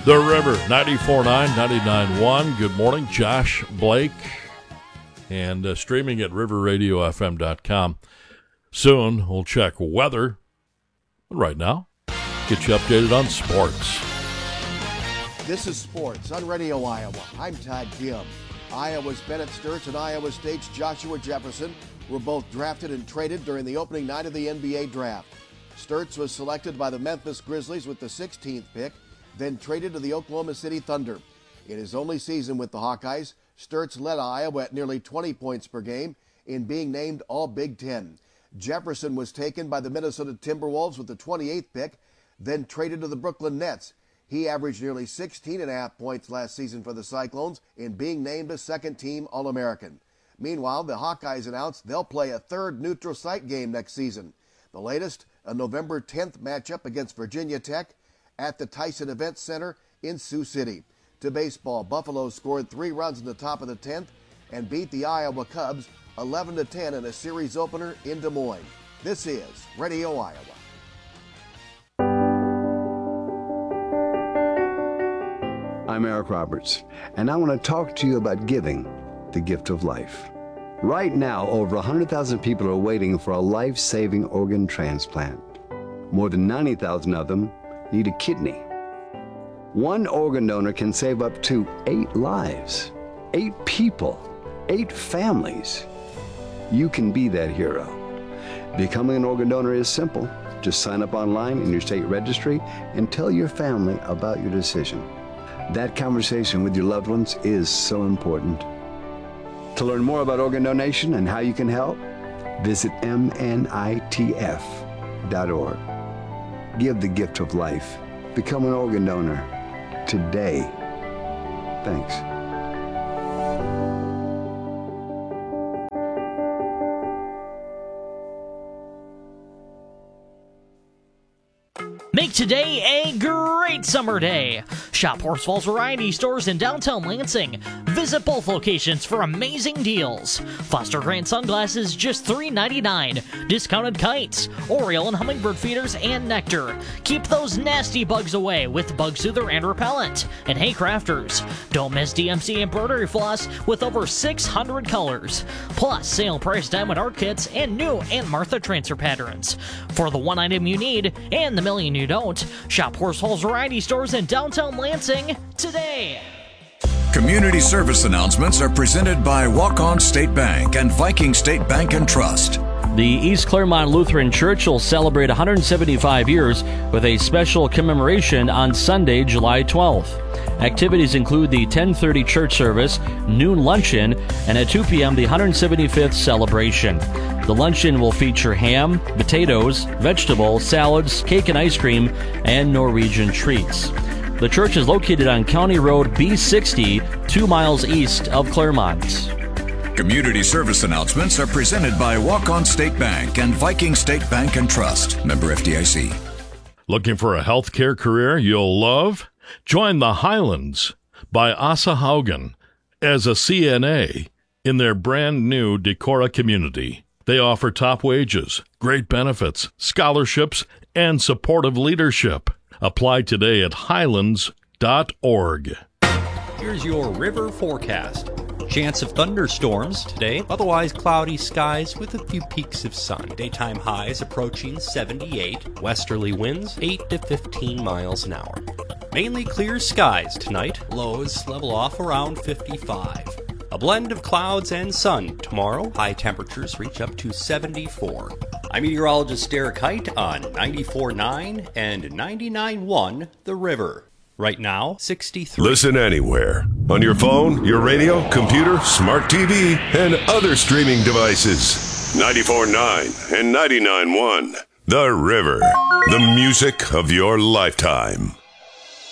The River, 94.9, 99.1. Good morning, Josh Blake. And streaming at riverradiofm.com. Soon, we'll check weather. But right now, get you updated on sports. This is Sports on Radio Iowa. I'm Todd Kim. Iowa's Bennett Sturts and Iowa State's Joshua Jefferson were both drafted and traded during the opening night of the NBA draft. Sturts was selected by the Memphis Grizzlies with the 16th pick, then traded to the Oklahoma City Thunder. In his only season with the Hawkeyes, Sturts led Iowa at nearly 20 points per game in being named All Big Ten. Jefferson was taken by the Minnesota Timberwolves with the 28th pick, then traded to the Brooklyn Nets. He averaged nearly 16.5 points last season for the Cyclones in being named a second-team All-American. Meanwhile, the Hawkeyes announced they'll play a third neutral site game next season. The latest, a November 10th matchup against Virginia Tech at the Tyson Events Center in Sioux City. To baseball, Buffalo scored 3 runs in the top of the 10th and beat the Iowa Cubs 11-10 in a series opener in Des Moines. This is Radio Iowa. I'm Eric Roberts, and I want to talk to you about giving the gift of life. Right now, over 100,000 people are waiting for a life-saving organ transplant. More than 90,000 of them need a kidney. One organ donor can save up to 8 lives, 8 people, 8 families. You can be that hero. Becoming an organ donor is simple. Just sign up online in your state registry and tell your family about your decision. That conversation with your loved ones is so important. To learn more about organ donation and how you can help, visit mnitf.org. Give the gift of life. Become an organ donor today. Thanks. Make today a great summer day. Shop Horsfall's Variety Stores in downtown Lansing. Visit both locations for amazing deals. Foster Grant sunglasses just $3.99. Discounted kites, Oriole and hummingbird feeders, and nectar. Keep those nasty bugs away with Bug Soother and Repellent. And hey crafters, don't miss DMC embroidery floss with over 600 colors. Plus sale price diamond art kits and new Aunt Martha transfer patterns. For the one item you need and the million you don't, shop Horsfall's Variety Stores in downtown Lansing today. Community service announcements are presented by Walk-On State Bank and Viking State Bank and Trust. The East Claremont Lutheran Church will celebrate 175 years with a special commemoration on Sunday, July 12th. Activities include the 10:30 church service, noon luncheon, and at 2 p.m. the 175th celebration. The luncheon will feature ham, potatoes, vegetables, salads, cake and ice cream, and Norwegian treats. The church is located on County Road B60, 2 miles east of Claremont. Community service announcements are presented by Walk-On State Bank and Viking State Bank and Trust. Member FDIC. Looking for a healthcare career you'll love? Join the Highlands by Asa Haugen as a CNA in their brand new Decorah community. They offer top wages, great benefits, scholarships, and supportive leadership. Apply today at highlands.org. Here's your river forecast. Chance of thunderstorms today, otherwise cloudy skies with a few peaks of sun. Daytime highs approaching 78, westerly winds 8 to 15 miles an hour. Mainly clear skies tonight, lows level off around 55. A blend of clouds and sun tomorrow, high temperatures reach up to 74. I'm meteorologist Derek Height on 94.9 and 99.1 The River. Right now, 63. Listen anywhere. On your phone, your radio, computer, smart TV, and other streaming devices. 94.9 and 99.1. The River. The music of your lifetime.